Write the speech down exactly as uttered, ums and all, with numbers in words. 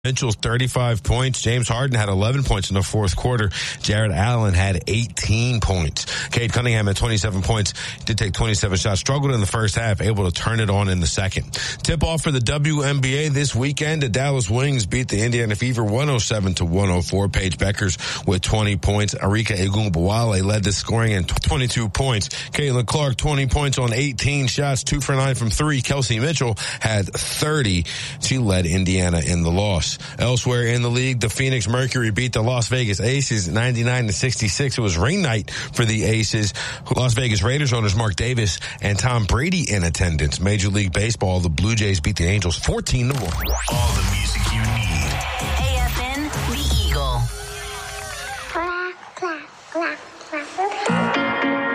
Mitchell, thirty-five points. James Harden had eleven points in the fourth quarter. Jared Allen had eighteen points. Cade Cunningham had twenty-seven points. Did take twenty-seven shots. Struggled in the first half, able to turn it on in the second. Tip-off for the W N B A this weekend. The Dallas Wings beat the Indiana Fever one oh seven to one oh four. Paige Beckers with twenty points. Arika Egunbowale led the scoring in twenty-two points. Caitlin Clark, twenty points on eighteen shots, two for nine from three. Kelsey Mitchell had thirty. She led Indiana in the loss. Elsewhere in the league, the Phoenix Mercury beat the Las Vegas Aces ninety-nine to sixty-six. It was rain night for the Aces. Las Vegas Raiders owners Mark Davis and Tom Brady in attendance. Major League Baseball, the Blue Jays beat the Angels fourteen to one. All the music you need.